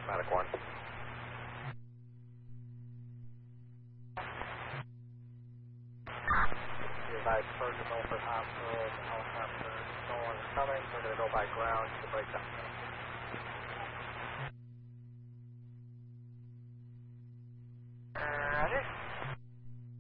Medic 1. Be advised, first at Milford Hospital, the helicopter, no one is coming, we're going to go by ground to the breakdown.